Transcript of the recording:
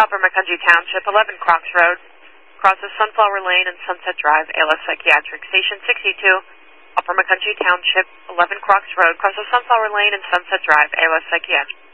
Upper Macungie Township, 11 Crocs Road. Crosses Sunflower Lane and Sunset Drive, ALS Psychiatric. Station 62, Upper Macungie Township, 11 Crocs Road. Crosses Sunflower Lane and Sunset Drive, ALS Psychiatric.